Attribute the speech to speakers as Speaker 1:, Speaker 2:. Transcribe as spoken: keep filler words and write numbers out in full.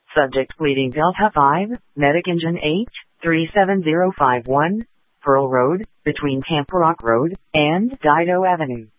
Speaker 1: Subject pleading Delta five, Medic Engine eight, three seven zero five one, Pearl Road, between Tampa Rock Road and Dido Avenue.